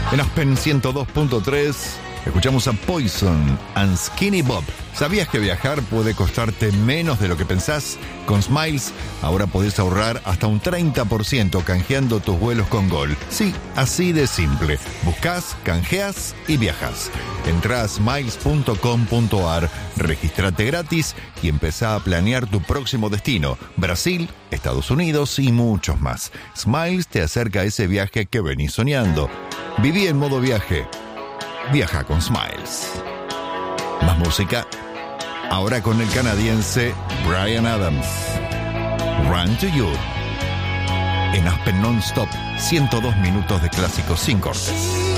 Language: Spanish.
En Aspen 102.3 escuchamos a Poison and Skinny Bob. ¿Sabías que viajar puede costarte menos de lo que pensás? Con Smiles ahora podés ahorrar hasta un 30% canjeando tus vuelos con Gol. Sí, así de simple. Buscás, canjeas y viajas. Entrá a smiles.com.ar, registrate gratis y empezá a planear tu próximo destino. Brasil, Estados Unidos y muchos más. Smiles te acerca a ese viaje que venís soñando. Viví en modo viaje. Viaja con Smiles. Más música. Ahora con el canadiense Bryan Adams. Run to You. En Aspen Non-Stop, 102 minutos de clásicos sin cortes.